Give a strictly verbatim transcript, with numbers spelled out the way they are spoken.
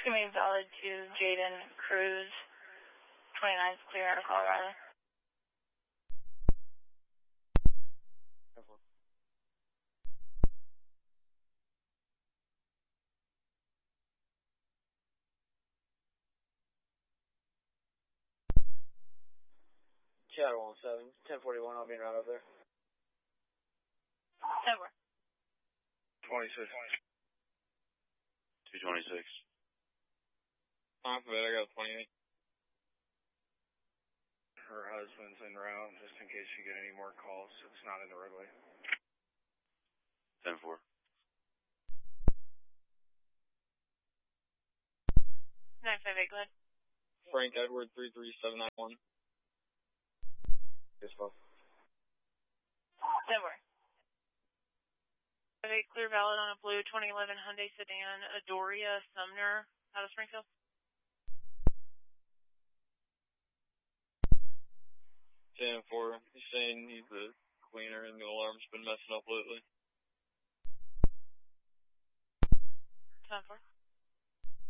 gonna be valid to Jaden Cruz. twenty-ninth clear out of Colorado. Shadow one seven, ten forty-one, I'll be en route over there. ten four. twenty-six. two twenty-six. Off of it, I got twenty-eight. Her husband's en route, just in case you get any more calls. It's not in the roadway. ten four. nine five eight, go ahead. Frank Edward, three three seven nine one. Yes, well. ten four. five eight, clear valid on a blue twenty eleven Hyundai sedan, Adoria Sumner, out of Springfield. ten four, he's saying he's the cleaner and the alarm's been messing up lately.